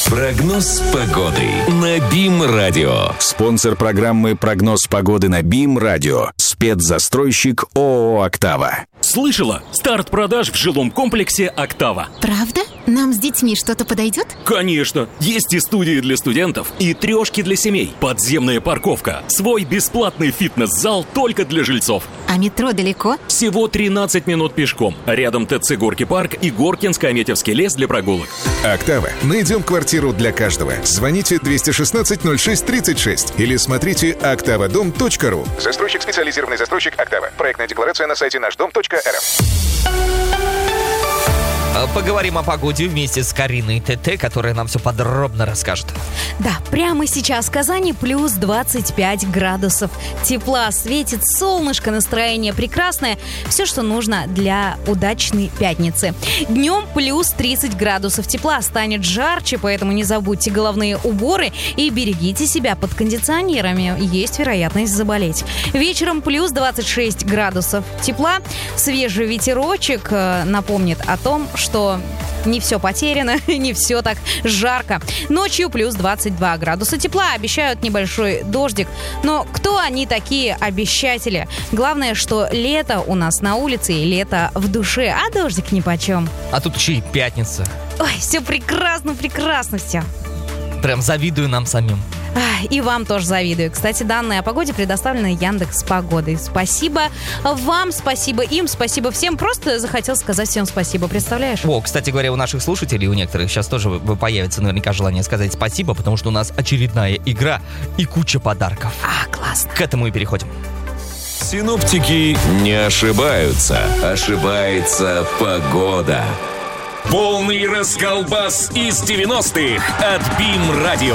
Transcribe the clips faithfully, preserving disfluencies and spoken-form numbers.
Прогноз погоды на БИМ-радио. Спонсор программы «Прогноз погоды» на БИМ-радио. Спецзастройщик ООО «Октава». Слышала? Старт продаж в жилом комплексе «Октава». Правда? Нам с детьми что-то подойдет? Конечно! Есть и студии для студентов, и трешки для семей, подземная парковка, свой бесплатный фитнес-зал только для жильцов. А метро далеко? Всего тринадцать минут пешком. Рядом ТЦ «Горки парк» и Горкинско-Аметьевский лес для прогулок. «Октава». Найдем квартиру для каждого. Звоните двести шестнадцать ноль шесть тридцать шесть или смотрите октава дом точка ру. Застройщик, специализированный застройщик «Октава». Проектная декларация на сайте наш дом точка эр эф. Поговорим о погоде вместе с Кариной ТТ, которая нам все подробно расскажет. Да, прямо сейчас в Казани плюс двадцать пять градусов тепла. Светит солнышко, настроение прекрасное. Все, что нужно для удачной пятницы. Днем плюс тридцать градусов тепла. Станет жарче, поэтому не забудьте головные уборы и берегите себя под кондиционерами. Есть вероятность заболеть. Вечером плюс двадцать шесть градусов тепла. Свежий ветерочек напомнит о том, что не все потеряно, не все так жарко. Ночью плюс двадцать два градуса тепла. Обещают небольшой дождик. Но кто они такие обещатели? Главное, что лето у нас на улице и лето в душе, а дождик нипочем. А тут еще и пятница. Ой, все прекрасно, прекрасно все. Прям завидую нам самим. И вам тоже завидую. Кстати, данные о погоде предоставлены Яндекс.Погодой. Спасибо вам, спасибо им, спасибо всем. Просто захотел сказать всем спасибо, представляешь? О, кстати говоря, у наших слушателей, у некоторых сейчас тоже появится наверняка желание сказать спасибо, потому что у нас очередная игра и куча подарков. А, классно. К этому и переходим. Синоптики не ошибаются. Ошибается погода. Полный расколбас из девяностых от БИМ-радио.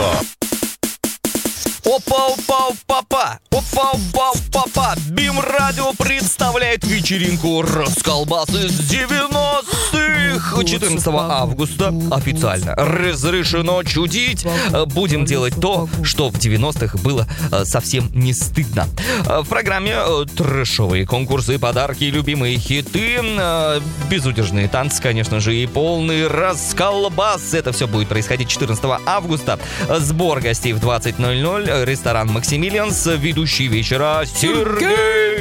Опа-опа-опа-па! Опа-опа-опа-па! БИМ-радио представляет вечеринку «Расколбас» из девяностых. четырнадцатого августа официально разрешено чудить. Будем делать то, что в девяностых было совсем не стыдно. В программе трэшовые конкурсы, подарки, любимые хиты, безудержные танцы, конечно же, и полный расколбас. Это все будет происходить четырнадцатого августа. Сбор гостей в двадцать ноль ноль. Ресторан «Максимилианс», ведущий вечера Сергей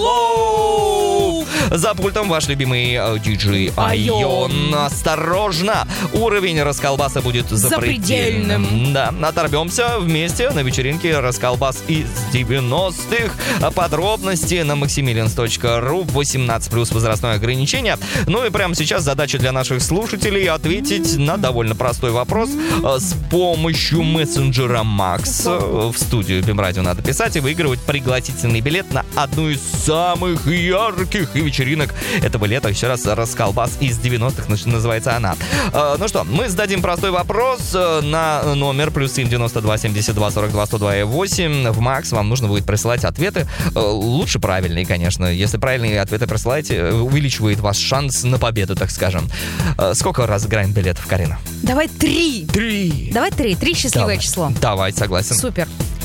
Белов. За пультом ваш любимый диджей Айон. Осторожно! Уровень расколбаса будет запредельным. запредельным. Да, оторвемся вместе на вечеринке «Расколбас» из девяностых. Подробности на максимилианс точка ру. восемнадцать плюс возрастное ограничение. Ну и прямо сейчас задача для наших слушателей ответить на довольно простой вопрос с помощью мессенджера Макс. В студию БИМ-радио надо писать и выигрывать пригласительный билет на одну из самых ярких вечеринок этого лета. Еще раз, «Расколбас» из девяностых называется она. Э, ну что, мы зададим простой вопрос на номер плюс семь девяносто два семьдесят два сорок два сто два и восемь. В Макс вам нужно будет присылать ответы. Э, лучше правильные, конечно. Если правильные ответы присылаете, увеличивает ваш шанс на победу, так скажем. Э, сколько разыграем билетов, Карина? Давай три. Три. Давай три. Три счастливое Давай. число. Давай, согласен. Супер.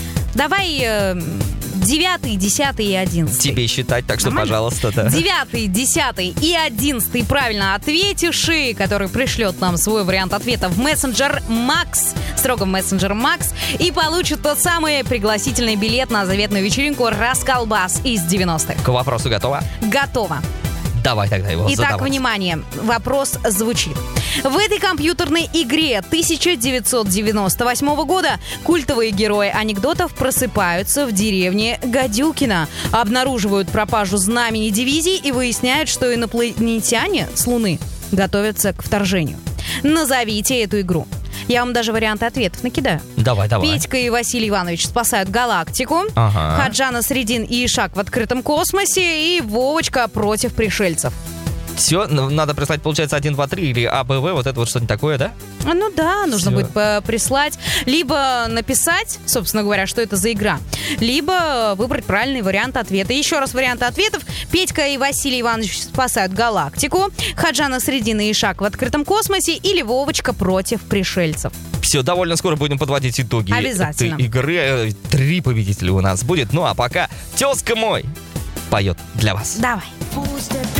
Давай э, девятый, десятый и одиннадцатый. Тебе считать, так что, нормально? Пожалуйста. Да. Девятый, десятый и одиннадцатый правильно ответивший, который пришлет нам свой вариант ответа в мессенджер Макс, строго в мессенджер Макс, и получит тот самый пригласительный билет на заветную вечеринку «Расколбас» из девяностых. К вопросу готова? Готова. Давай тогда его Итак, задавать. внимание, вопрос звучит. В этой компьютерной игре тысяча девятьсот девяносто восьмого года культовые герои анекдотов просыпаются в деревне Гадюкино, обнаруживают пропажу знамени дивизий и выясняют, что инопланетяне с Луны готовятся к вторжению. Назовите эту игру. Я вам даже варианты ответов накидаю. Давай, давай. Петька и Василий Иванович спасают галактику. Ага. Хаджана Средин и Ишак в открытом космосе. И Вовочка против пришельцев. Все, надо прислать, получается, один, два, три или А, Б, В, вот это вот что-нибудь такое, да? Ну да, нужно Всё. будет прислать, либо написать, собственно говоря, что это за игра, либо выбрать правильный вариант ответа. Еще раз варианты ответов. Петька и Василий Иванович спасают галактику, Хаджана Средин и Ишак в открытом космосе или Вовочка против пришельцев. Все, довольно скоро будем подводить итоги Обязательно. этой игры. Три победителя у нас будет. Ну а пока тезка мой поет для вас. Давай.